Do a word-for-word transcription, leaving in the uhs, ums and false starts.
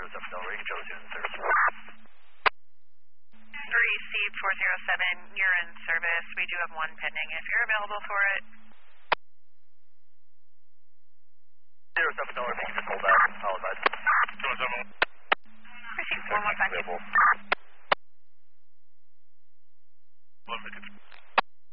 seven Delta, you can show the student service. three C four zero seven, you're in service. We do have one pending if you're available for it. zero seven Delta, you can just hold that. I'll advise. Proceed one more time.